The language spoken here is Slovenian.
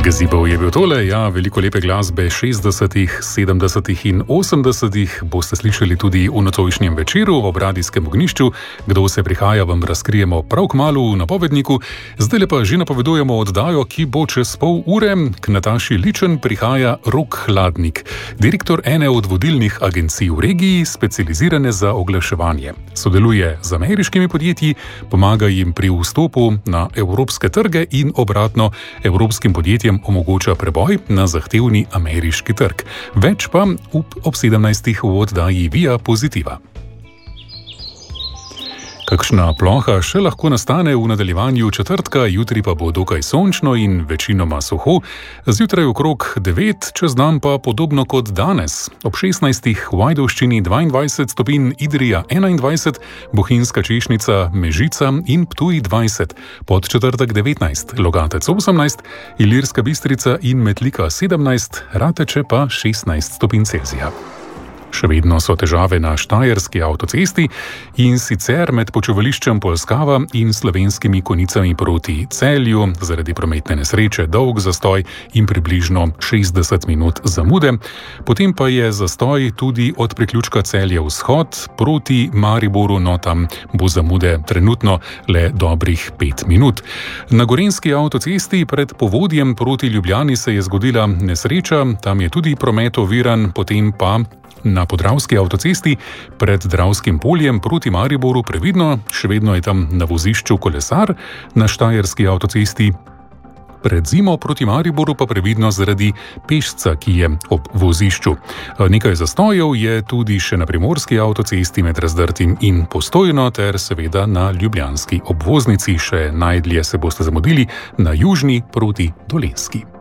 Gazebo je bil tole, veliko lepe glasbe 60., 70. in 80. boste slišali tudi v nocojšnjem večeru ob radijskem ognjišču. Kdo se prihaja, vam razkrijemo prav kmalu v napovedniku. Zdaj pa že napovedujemo oddajo, ki bo čez pol ure. K Nataši Ličen prihaja Rok Hladnik, direktor ene od vodilnih agencij v regiji, specializirane za oglaševanje. Sodeluje z ameriškimi podjetji, pomaga jim pri vstopu na evropske trge in obratno, evropskim podjetjem omogoča preboj na zahtevni ameriški trg. Več pa ob 17. v oddaji Via Pozitiva. Kakšna ploha še lahko nastane v nadaljevanju četrtka, jutri pa bo dokaj sončno in večinoma suho, zjutraj okrog 9, čez dan pa podobno kot danes. Ob 16. v Ajdovščini 22 stopinj, Idrija 21, Bohinjska Češnica, Mežica in Ptuj 20, pod četrtek 19, Logatec 18, Ilirska Bistrica in Metlika 17, Rateče pa 16 stopinj Celzija. Še vedno so težave na Štajerski avtocesti in sicer med počivališčem Polskava in Slovenskimi Konicami proti Celju, zaradi prometne nesreče dolg zastoj in približno 60 minut zamude. Potem pa je zastoj tudi od priključka Celje vzhod proti Mariboru, no tam bo zamude trenutno le dobrih 5 minut. Na Gorenjski avtocesti pred Povodjem proti Ljubljani se je zgodila nesreča, tam je tudi promet oviran, potem pa na Podravski avtocesti pred Dravskim poljem proti Mariboru previdno, še vedno je tam na vozišču kolesar, na Štajerski avtocesti pred Zimo proti Mariboru pa previdno zaradi pešca, ki je ob vozišču. Nekaj zastojev je tudi še na Primorski avtocesti med Razdrtim in Postojno ter seveda na Ljubljanski obvoznici. Še najdlje se boste zamudili na južni proti Dolenjski.